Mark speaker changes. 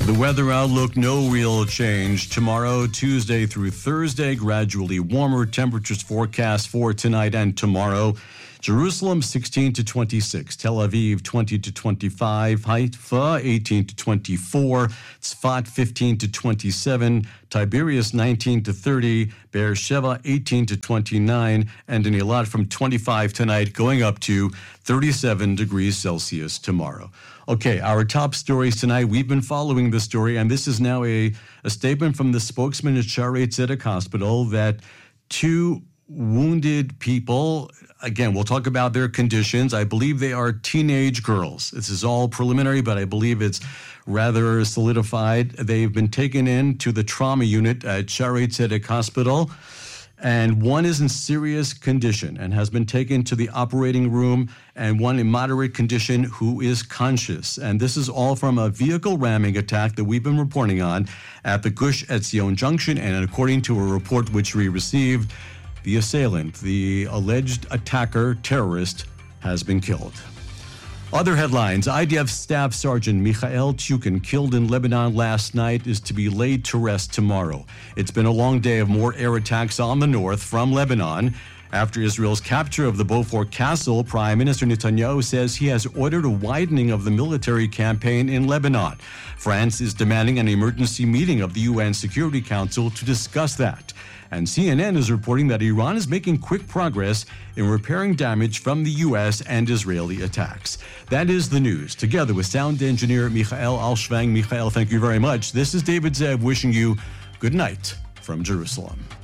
Speaker 1: The weather outlook, no real change. Tomorrow, Tuesday through Thursday, gradually warmer temperatures forecast for tonight and tomorrow. Jerusalem 16 to 26, Tel Aviv 20 to 25, Haifa 18 to 24, Tzfat 15 to 27, Tiberias 19 to 30, Beersheba 18 to 29, and in Eilat from 25 tonight going up to 37 degrees Celsius tomorrow. Okay, our top stories tonight. We've been following this story, and this is now a statement from the spokesman at Shaarei Tzedek Hospital that two wounded people, again, we'll talk about their conditions. I believe they are teenage girls. This is all preliminary, but I believe it's rather solidified. They've been taken in to the trauma unit at Shaarei Tzedek Hospital, and one is in serious condition and has been taken to the operating room, and one in moderate condition who is conscious. And this is all from a vehicle ramming attack that we've been reporting on at the Gush Etzion Junction, and according to a report which we received, the assailant, the alleged attacker, terrorist, has been killed. Other headlines: IDF Staff Sergeant Michael Chukin, killed in Lebanon last night, is to be laid to rest tomorrow. It's been a long day of more air attacks on the north from Lebanon. After Israel's capture of the Beaufort Castle, Prime Minister Netanyahu says he has ordered a widening of the military campaign in Lebanon. France is demanding an emergency meeting of the UN Security Council to discuss that. And CNN is reporting that Iran is making quick progress in repairing damage from the U.S. and Israeli attacks. That is the news. Together with sound engineer Michael Alshvang. Michael, thank you very much. This is David Zev wishing you good night from Jerusalem.